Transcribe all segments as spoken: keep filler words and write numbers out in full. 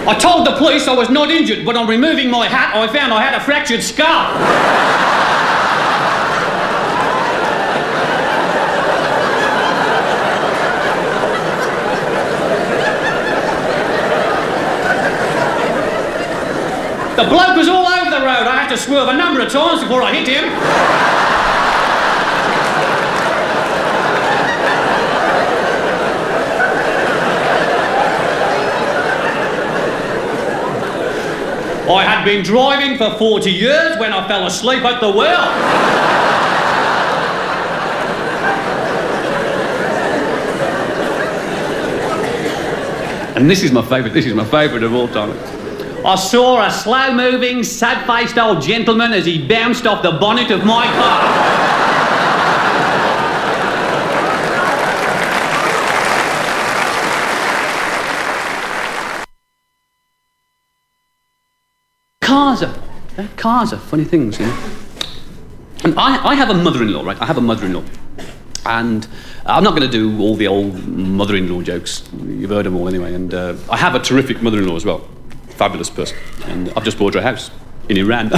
I told the police I was not injured, but on removing my hat, I found I had a fractured skull. The bloke was all over the road. I had to swerve a number of times before I hit him. I had been driving for forty years when I fell asleep at the wheel. And this is my favourite, this is my favourite of all time. I saw a slow-moving, sad-faced old gentleman as he bounced off the bonnet of my car. Cars are, eh? Cars are funny things, you know. And I, I have a mother-in-law, right? I have a mother-in-law. And I'm not going to do all the old mother-in-law jokes. You've heard them all anyway. And uh, I have a terrific mother-in-law as well. Fabulous person. And I've just bought her a house in Iran.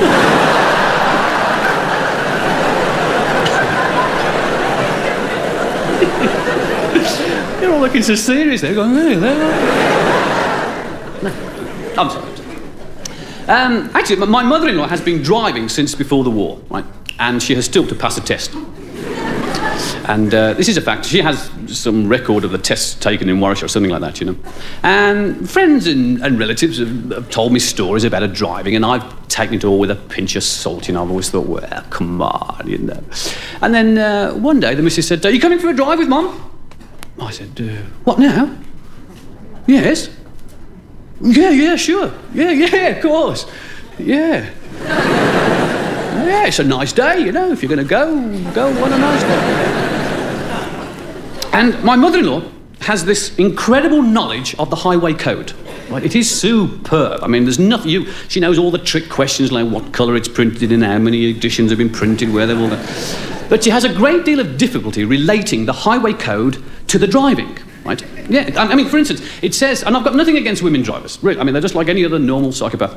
You're all looking so serious. They're going, really? They're no, I'm sorry. Um, actually, my mother-in-law has been driving since before the war, right? And she has still to pass a test. And uh, this is a fact. She has some record of the tests taken in Warwickshire or something like that, you know. And friends and, and relatives have, have told me stories about her driving, and I've taken it all with a pinch of salt, you know. I've always thought, well, come on, you know. And then uh, one day the missus said, are you coming for a drive with Mum? I said, uh, what now? Yes. Yeah, yeah, sure. Yeah, yeah, of course. Yeah. Yeah, it's a nice day, you know. If you're going to go, go on a nice day. And my mother-in-law has this incredible knowledge of the highway code. Right? It is superb. I mean, there's nothing you... She knows all the trick questions, like what colour it's printed in, how many editions have been printed, where they've all... The... But she has a great deal of difficulty relating the highway code to the driving. Right? Yeah, I mean, for instance, it says... And I've got nothing against women drivers. Really, I mean, they're just like any other normal psychopath.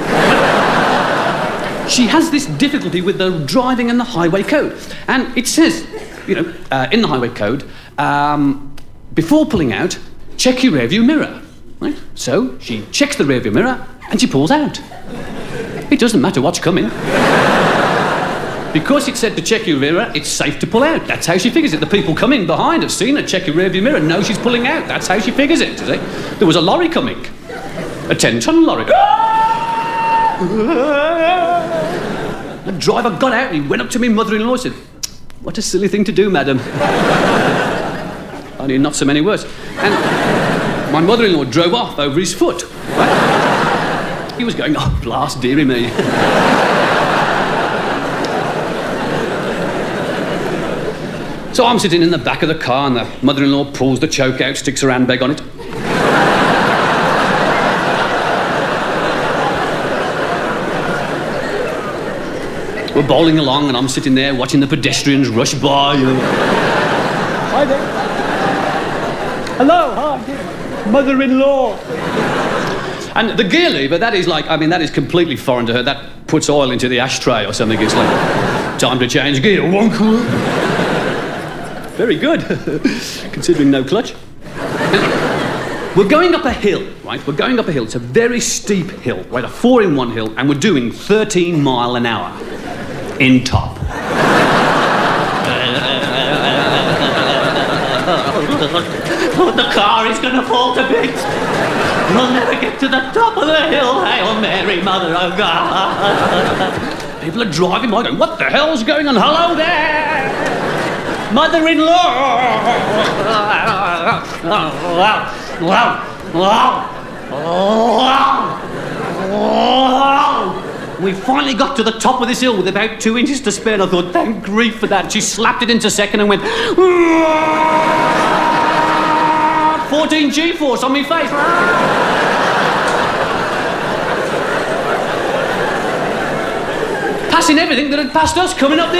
She has this difficulty with the driving and the highway code. And it says, you know, uh, in the highway code, um, before pulling out, check your rearview mirror. Right? So she checks the rearview mirror and she pulls out. It doesn't matter what's coming. Because it said to check your mirror, it's safe to pull out. That's how she figures it. The people coming behind have seen her check your rearview mirror and know she's pulling out. That's how she figures it, you see. There was a lorry coming. A ten-ton lorry. The driver got out and he went up to me mother-in-law and said, what a silly thing to do, madam. Only in not so many words. And my mother-in-law drove off over his foot. Right? He was going, oh, blast dearie me. So I'm sitting in the back of the car and the mother-in-law pulls the choke out, sticks her handbag on it. We're bowling along and I'm sitting there watching the pedestrians rush by. You know. Hi there. Hello, hi. Mother-in-law. And the gear lever, that is like, I mean, that is completely foreign to her. That puts oil into the ashtray or something. It's like, time to change gear. Very good, considering no clutch. We're going up a hill, right? We're going up a hill. It's a very steep hill, right? A four-in-one hill, and we're doing thirteen mile an hour in top. Oh, the car is going to fall to bits. We'll never get to the top of the hill. Hail Mary, Mother of God. People are driving by going, what the hell's going on? Hello there! Mother-in-law! We finally got to the top of this hill with about two inches to spare, and I thought, thank grief for that. She slapped it into second and went... fourteen G-force on me face. Passing everything that had passed us coming up the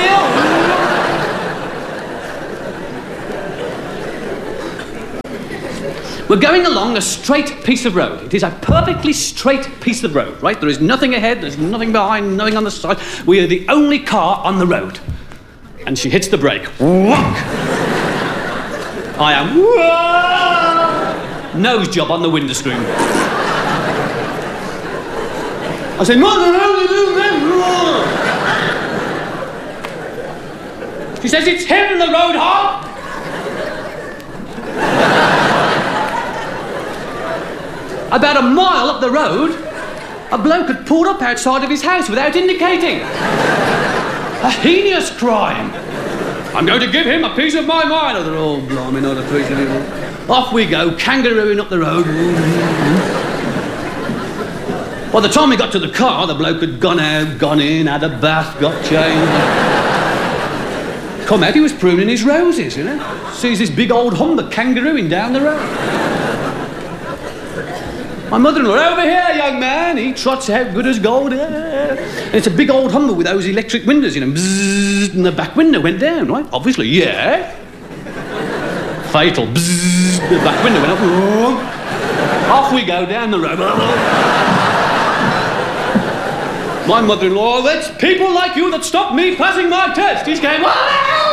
hill. We're going along a straight piece of road. It is a perfectly straight piece of road, right? There is nothing ahead, there's nothing behind, nothing on the side. We are the only car on the road. And she hits the brake. Whack! I am... Whoa! Nose job on the window screen. I say, Mother, how do you do that? She says, it's him, the road hog. About a mile up the road, a bloke had pulled up outside of his house without indicating. A heinous crime. I'm going to give him a piece of my mind. Oh, they're all blimey, not a piece of it. Off we go, kangarooing up the road. By the time we got to the car, the bloke had gone out, gone in, had a bath, got changed. Come out, he was pruning his roses, you know. Sees this big old Humber kangarooing down the road. My mother-in-law, over here, young man. He trots out good as gold. And it's a big old Humber with those electric windows, you know. Bzzz, and the back window went down, right? Obviously, yeah. Fatal. Bzzz, the back window went up. Off we go down the road. My mother-in-law, it's people like you that stop me passing my test. He's going, what?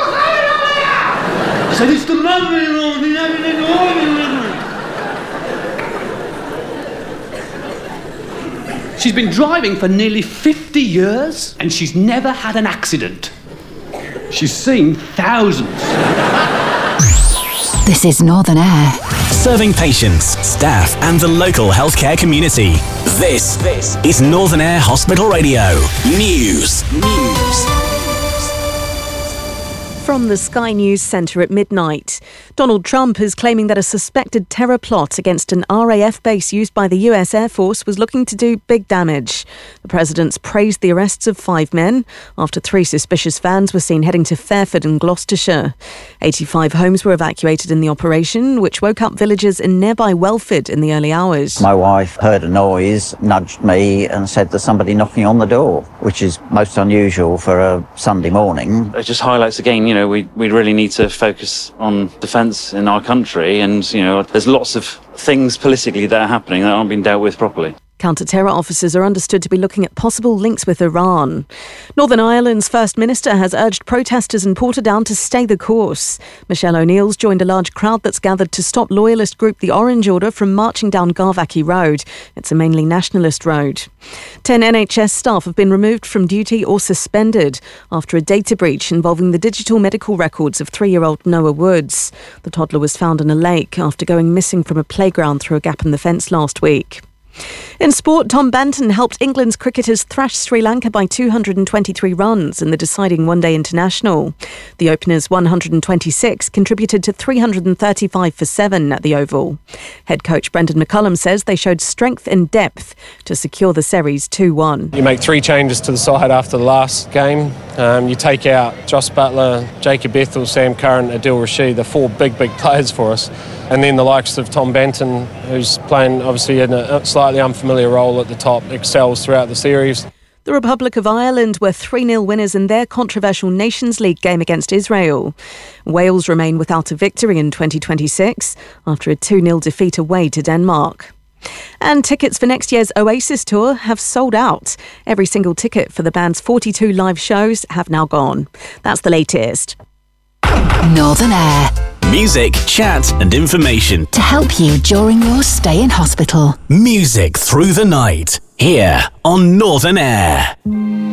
I said, it's the mother-in-law. She's been driving for nearly fifty years and she's never had an accident. She's seen thousands. This is Northern Air. Serving patients, staff and the local healthcare community. This, this is Northern Air Hospital Radio. News. News. From the Sky News Centre at midnight, Donald Trump is claiming that a suspected terror plot against an R A F base used by the U S Air Force was looking to do big damage. The president's praised the arrests of five men after three suspicious vans were seen heading to Fairford in Gloucestershire. eighty-five homes were evacuated in the operation, which woke up villagers in nearby Welford in the early hours. My wife heard a noise, nudged me and said there's somebody knocking on the door, which is most unusual for a Sunday morning. It just highlights again, you know, we, we really need to focus on defence in our country, and, you know, there's lots of things politically that are happening that aren't being dealt with properly. Counter-terror officers are understood to be looking at possible links with Iran. Northern Ireland's First Minister has urged protesters in Portadown to stay the course. Michelle O'Neill's joined a large crowd that's gathered to stop loyalist group The Orange Order from marching down Garvackie Road. It's a mainly nationalist road. Ten N H S staff have been removed from duty or suspended after a data breach involving the digital medical records of three-year-old Noah Woods. The toddler was found in a lake after going missing from a playground through a gap in the fence last week. In sport, Tom Banton helped England's cricketers thrash Sri Lanka by two hundred twenty-three runs in the deciding one-day international. The opener's one hundred twenty-six contributed to three hundred thirty-five for seven at the Oval. Head coach Brendan McCullum says they showed strength and depth to secure the series two one. You make three changes to the side after the last game. Um, you take out Joss Buttler, Jacob Ethel, Sam Curran, Adil Rashid, the four big, big players for us. And then the likes of Tom Banton, who's playing obviously in a slightly unfamiliar role at the top, excels throughout the series. The Republic of Ireland were three nil winners in their controversial Nations League game against Israel. Wales remain without a victory in twenty twenty-six after a two nil defeat away to Denmark. And tickets for next year's Oasis tour have sold out. Every single ticket for the band's forty-two live shows have now gone. That's the latest. Northern Air. Music, chat and information to help you during your stay in hospital. Music through the night, here on Northern Air.